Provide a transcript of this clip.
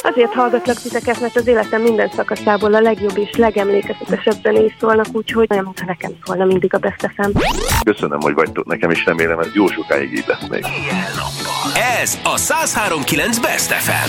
Azért hallgatlak titeket, mert az életem minden szakaszából a legjobb és legemlékezetesebb zenék szólnak, úgyhogy olyan, mintha nekem szólna mindig a Best FM. Köszönöm, hogy vagytok nekem, és remélem ez jó sokáig így lesz még. Ez a 103.9 Best FM.